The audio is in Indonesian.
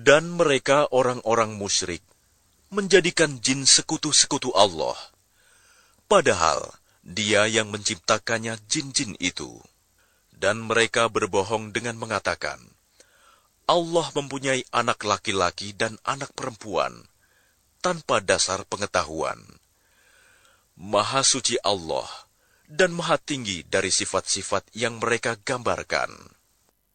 Dan mereka orang-orang musyrik menjadikan jin sekutu-sekutu Allah, padahal Dia yang menciptakannya jin-jin itu. Dan mereka berbohong dengan mengatakan, Allah mempunyai anak laki-laki dan anak perempuan, tanpa dasar pengetahuan. Maha suci Allah, dan maha tinggi dari sifat-sifat yang mereka gambarkan.